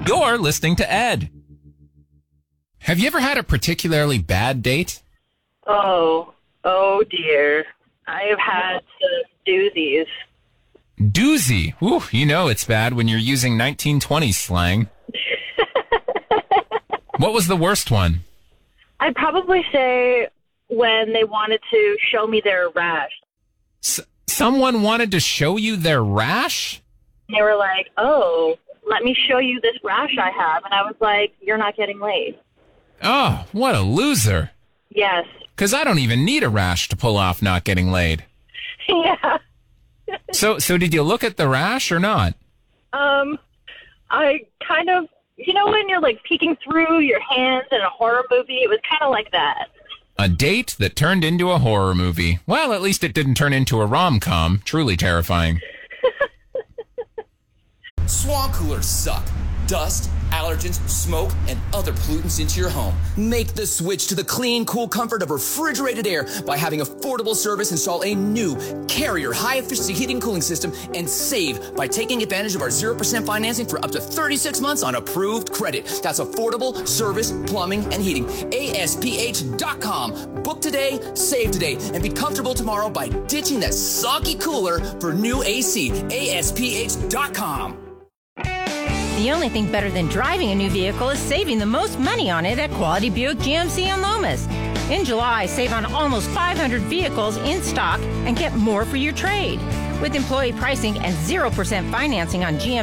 You're listening to Ed. Have you ever had a particularly bad date? Oh dear. I have had some doozies. Doozy. Ooh, you know it's bad when you're using 1920s slang. What was the worst one? I'd probably say when they wanted to show me their rash. Someone wanted to show you their rash? They were like, oh, let me show you this rash I have. And I was like, you're not getting laid. Oh, what a loser. Yes. Because I don't even need a rash to pull off not getting laid. Yeah. So did you look at the rash or not? I kind of, you know when you're like peeking through your hands in a horror movie? It was kind of like that. A date that turned into a horror movie. Well, at least it didn't turn into a rom-com. Truly terrifying. Swamp coolers suck. Dust, allergens, smoke, and other pollutants into your home. Make the switch to the clean, cool comfort of refrigerated air by having Affordable Service install a new Carrier high-efficiency heating and cooling system and save by taking advantage of our 0% financing for up to 36 months on approved credit. That's Affordable Service Plumbing and Heating. ASPH.com. Book today, save today, and be comfortable tomorrow by ditching that soggy cooler for new AC. ASPH.com. The only thing better than driving a new vehicle is saving the most money on it at Quality Buick GMC in Lomas. In July, save on almost 500 vehicles in stock and get more for your trade. With employee pricing and 0% financing on GMC